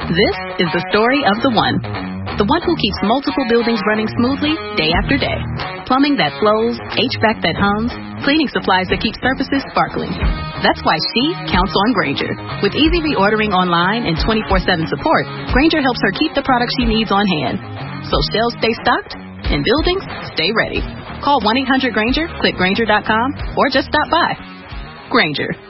This is the story of the one. The one who keeps multiple buildings running smoothly day after day. Plumbing that flows, HVAC that hums, cleaning supplies that keep surfaces sparkling. That's why she counts on Grainger. With easy reordering online and 24/7 support, Grainger helps her keep the products she needs on hand. So shelves stay stocked and buildings stay ready. Call 1-800-GRAINGER, click Grainger.com, or just stop by. Grainger,